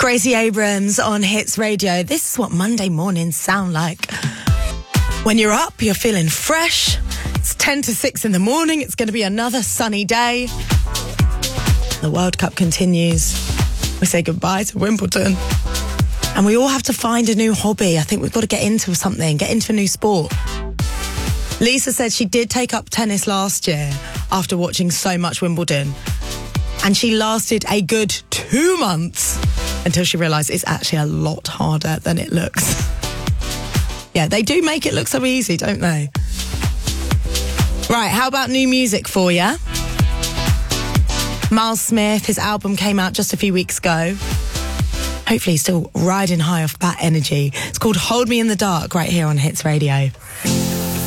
Gracie Abrams on Hits Radio. This is what Monday mornings sound like. When you're up, you're feeling fresh. It's 10 to 6 in the morning. It's going to be another sunny day. The World Cup continues. We say goodbye to Wimbledon. And we all have to find a new hobby. I think we've got to get into something, get into a new sport. Lisa said she did take up tennis last year after watching so much Wimbledon. And she lasted a good 2 months until she realised it's actually a lot harder than it looks. Yeah, they do make it look so easy, don't they? Right, how about new music for you? Miles Smith, his album came out just a few weeks ago. Hopefully he's still riding high off that energy. It's called Hold Me in the Dark right here on Hits Radio.